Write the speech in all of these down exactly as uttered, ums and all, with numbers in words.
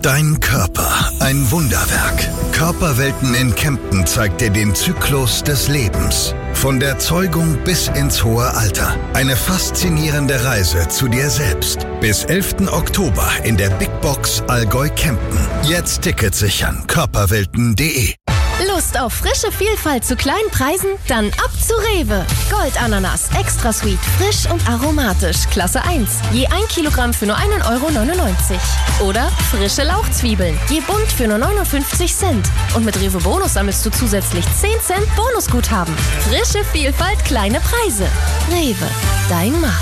Dein Körper, ein Wunderwerk. Körperwelten in Kempten zeigt dir den Zyklus des Lebens. Von der Zeugung bis ins hohe Alter. Eine faszinierende Reise zu dir selbst. Bis elften Oktober in der Big Box Allgäu Kempten. Jetzt Tickets sichern. körperwelten punkt de. Lust auf frische Vielfalt zu kleinen Preisen? Dann ab zu Rewe. Goldananas, extra sweet, frisch und aromatisch, Klasse eins. Je ein Kilogramm für nur einen Euro neunundneunzig. Oder frische Lauchzwiebeln, je bunt für nur neunundfünfzig Cent. Und mit Rewe Bonus sammelst du zusätzlich zehn Cent Bonusguthaben. Frische Vielfalt, kleine Preise. Rewe, dein Markt.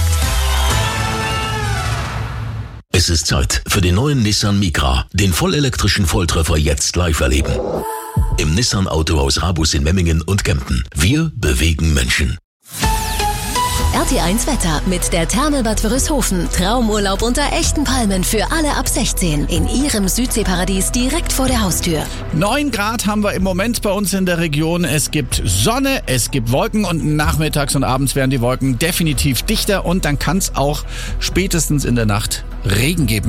Es ist Zeit für den neuen Nissan Micra, den vollelektrischen Volltreffer jetzt live erleben. Im Nissan Autohaus Rabus in Memmingen und Kempten. Wir bewegen Menschen. R T eins Wetter mit der Therme Bad Wörishofen. Traumurlaub unter echten Palmen für alle ab sechzehn. In ihrem Südseeparadies direkt vor der Haustür. neun Grad haben wir im Moment bei uns in der Region. Es gibt Sonne, es gibt Wolken und nachmittags und abends werden die Wolken definitiv dichter und dann kann es auch spätestens in der Nacht Regen geben.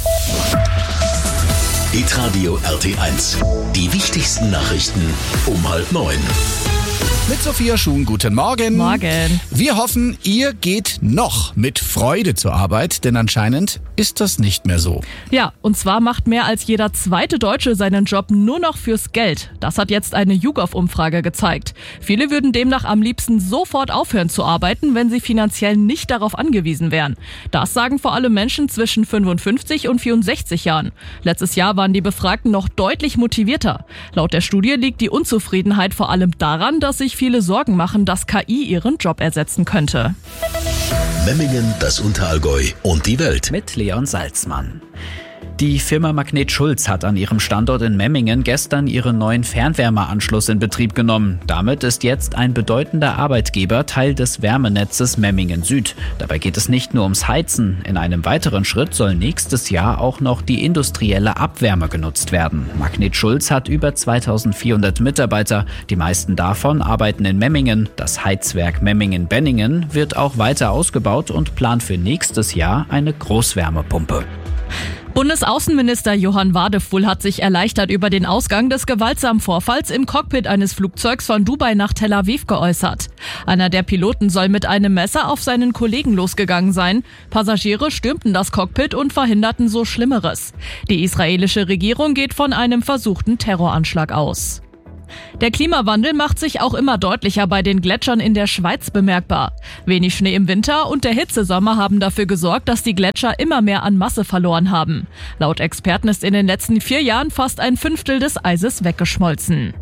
Hitradio R T eins. Die wichtigsten Nachrichten um halb neun. Mit Sophia Schuhn, guten Morgen. Morgen. Wir hoffen, ihr geht noch mit Freude zur Arbeit, denn anscheinend ist das nicht mehr so. Ja, und zwar macht mehr als jeder zweite Deutsche seinen Job nur noch fürs Geld. Das hat jetzt eine YouGov-Umfrage gezeigt. Viele würden demnach am liebsten sofort aufhören zu arbeiten, wenn sie finanziell nicht darauf angewiesen wären. Das sagen vor allem Menschen zwischen fünfundfünfzig und vierundsechzig Jahren. Letztes Jahr waren die Befragten noch deutlich motivierter. Laut der Studie liegt die Unzufriedenheit vor allem daran, dass sich viele Sorgen machen, dass K I ihren Job ersetzen könnte. Memmingen, das Unterallgäu und die Welt. Mit Leon Salzmann. Die Firma Magnet Schulz hat an ihrem Standort in Memmingen gestern ihren neuen Fernwärmeanschluss in Betrieb genommen. Damit ist jetzt ein bedeutender Arbeitgeber Teil des Wärmenetzes Memmingen Süd. Dabei geht es nicht nur ums Heizen. In einem weiteren Schritt soll nächstes Jahr auch noch die industrielle Abwärme genutzt werden. Magnet Schulz hat über zweitausendvierhundert Mitarbeiter. Die meisten davon arbeiten in Memmingen. Das Heizwerk Memmingen-Benningen wird auch weiter ausgebaut und plant für nächstes Jahr eine Großwärmepumpe. Bundesaußenminister Johann Wadefull hat sich erleichtert über den Ausgang des gewaltsamen Vorfalls im Cockpit eines Flugzeugs von Dubai nach Tel Aviv geäußert. Einer der Piloten soll mit einem Messer auf seinen Kollegen losgegangen sein. Passagiere stürmten das Cockpit und verhinderten so Schlimmeres. Die israelische Regierung geht von einem versuchten Terroranschlag aus. Der Klimawandel macht sich auch immer deutlicher bei den Gletschern in der Schweiz bemerkbar. Wenig Schnee im Winter und der Hitzesommer haben dafür gesorgt, dass die Gletscher immer mehr an Masse verloren haben. Laut Experten ist in den letzten vier Jahren fast ein Fünftel des Eises weggeschmolzen.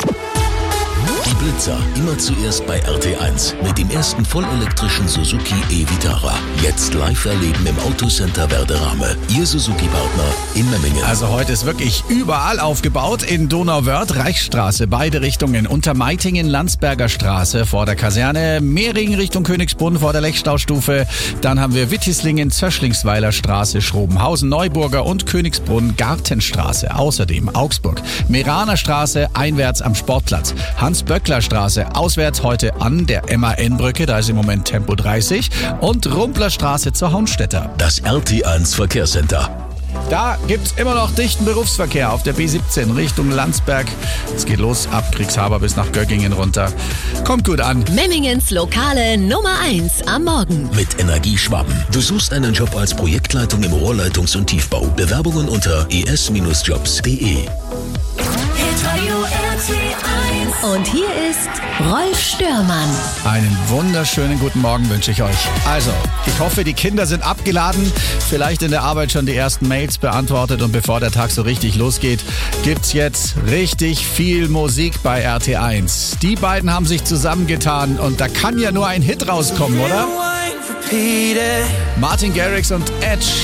Die Blitzer immer zuerst bei R T eins mit dem ersten vollelektrischen Suzuki e-Vitara. Jetzt live erleben im Autocenter Werderame. Ihr Suzuki-Partner in Memmingen. Also heute ist wirklich überall aufgebaut. In Donauwörth, Reichsstraße, beide Richtungen. Untermeitingen, Landsberger Straße vor der Kaserne. Mehringen Richtung Königsbrunn vor der Lechstaustufe. Dann haben wir Wittislingen, Zöschlingsweiler Straße, Schrobenhausen, Neuburger und Königsbrunn, Gartenstraße. Außerdem Augsburg, Meraner Straße, einwärts am Sportplatz. Hans-Böckler-Straße, auswärts heute an der M A N-Brücke, da ist im Moment Tempo dreißig. Und Rumplerstraße zur Haunstätter. Das R T eins Verkehrscenter. Da gibt's immer noch dichten Berufsverkehr auf der B siebzehn Richtung Landsberg. Es geht los ab Kriegshaber bis nach Göggingen runter. Kommt gut an. Memmingens lokale Nummer eins am Morgen. Mit Energieschwaben. Du suchst einen Job als Projektleitung im Rohrleitungs- und Tiefbau. Bewerbungen unter e s Bindestrich jobs punkt de. Und hier ist Rolf Störmann. Einen wunderschönen guten Morgen wünsche ich euch. Also, ich hoffe, die Kinder sind abgeladen, vielleicht in der Arbeit schon die ersten Mails beantwortet und bevor der Tag so richtig losgeht, gibt's jetzt richtig viel Musik bei R T eins. Die beiden haben sich zusammengetan und da kann ja nur ein Hit rauskommen, oder? Martin Garrix und Edge